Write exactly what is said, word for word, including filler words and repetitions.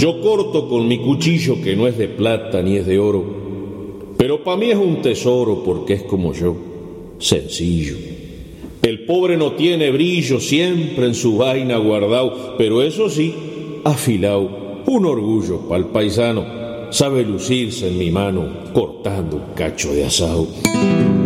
Yo corto con mi cuchillo que no es de plata ni es de oro, pero para mí es un tesoro porque es como yo, sencillo. El pobre no tiene brillo, siempre en su vaina guardado, pero eso sí, afilado, un orgullo pa'l paisano, sabe lucirse en mi mano cortando un cacho de asado.